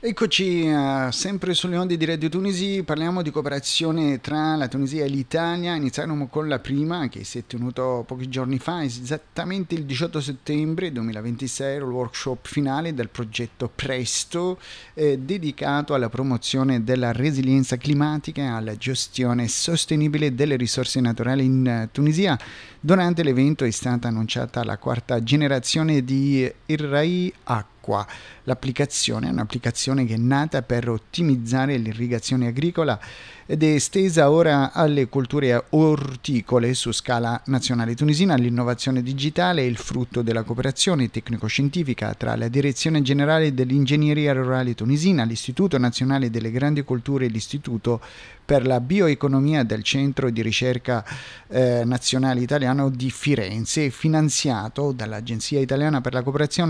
Eccoci sempre sulle onde di Radio Tunisi, parliamo di cooperazione tra la Tunisia e l'Italia. Iniziamo con la prima che si è tenuto pochi giorni fa, esattamente il 18 settembre 2026, il workshop finale del progetto Presto, dedicato alla promozione della resilienza climatica e alla gestione sostenibile delle risorse naturali in Tunisia. Durante l'evento è stata annunciata la quarta generazione di Irrai Acqua. L'applicazione è un'applicazione che è nata per ottimizzare l'irrigazione agricola ed è estesa ora alle colture orticole su scala nazionale tunisina. L'innovazione digitale è il frutto della cooperazione tecnico-scientifica tra la Direzione Generale dell'Ingegneria Rurale Tunisina, l'Istituto Nazionale delle Grandi Colture e l'Istituto per la Bioeconomia del Centro di Ricerca Nazionale Italiano di Firenze, finanziato dall'Agenzia Italiana per la Cooperazione